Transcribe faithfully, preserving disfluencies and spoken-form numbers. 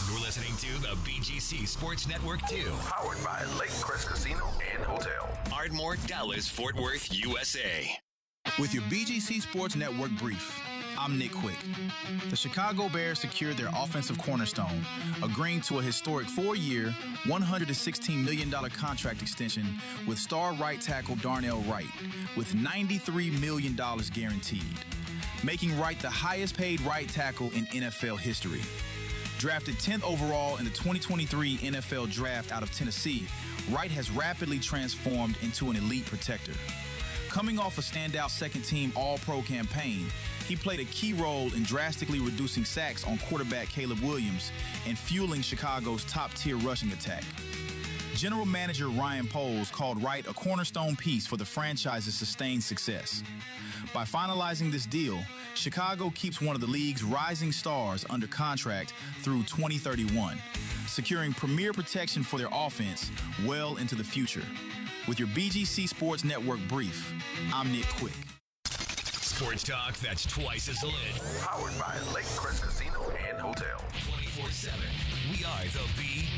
You're listening to the B G C Sports Network two. Powered by Lake Crest Casino and Hotel. Ardmore, Dallas, Fort Worth, U S A. With your B G C Sports Network brief, I'm Nick Quick. The Chicago Bears secured their offensive cornerstone, agreeing to a historic four-year, one hundred sixteen million dollars contract extension with star right tackle Darnell Wright, with ninety-three million dollars guaranteed, making Wright the highest-paid right tackle in N F L history. Drafted tenth overall in the twenty twenty-three N F L Draft out of Tennessee, Wright has rapidly transformed into an elite protector. Coming off a standout second-team All-Pro campaign, he played a key role in drastically reducing sacks on quarterback Caleb Williams and fueling Chicago's top-tier rushing attack. General Manager Ryan Poles called Wright a cornerstone piece for the franchise's sustained success. By finalizing this deal, Chicago keeps one of the league's rising stars under contract through twenty thirty-one, securing premier protection for their offense well into the future. With your B G C Sports Network brief, I'm Nick Quick. Sports talk that's twice as lit. Powered by Lake Crest Casino and Hotel. twenty-four seven. We are the B